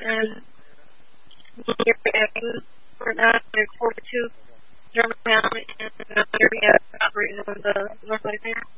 and near we're now at 42 Germantown, and area operating on the north side there.